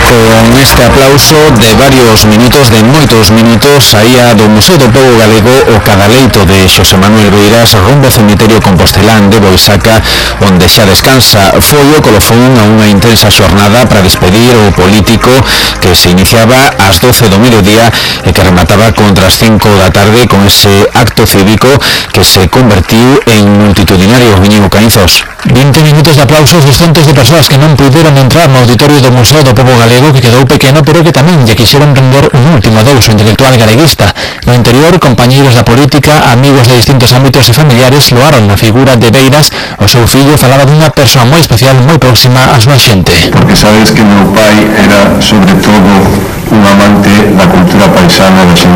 Con este aplauso de varios minutos, de moitos minutos, saía do Museo do Pobo Galego o cadaleito de Xosé Manuel Beiras rumbo ao cemiterio compostelán de Boisaca, onde xa descansa. Foi o colofón a unha intensa xornada para despedir o político que se iniciaba ás 12 do mediodía e que remataba contra as 5 da tarde con ese acto cívico que se convertiu en multitudinario. Viñigo Caínzos. 20 minutos de aplausos dos centos de persoas que non puderon entrar no auditorio do Museo do Pobo Galego, que quedou pequeno, pero que tamén lle quixeron render un último adouso intelectual galeguista. No interior, compañeiros da política, amigos de distintos ámbitos e familiares loaron a figura de Beiras. O seu fillo falaba dunha persoa moi especial, moi próxima á súa xente. Porque sabes que meu pai era, sobre todo, un amante da cultura paisana da xente